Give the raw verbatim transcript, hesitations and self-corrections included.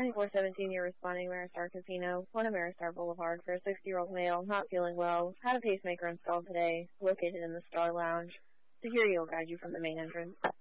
ninety-four seventeen, you're responding Ameristar Casino, one Ameristar Boulevard, for a sixty-year-old male, not feeling well, had a pacemaker installed today, located in the Star Lounge. Security will guide you from the main entrance.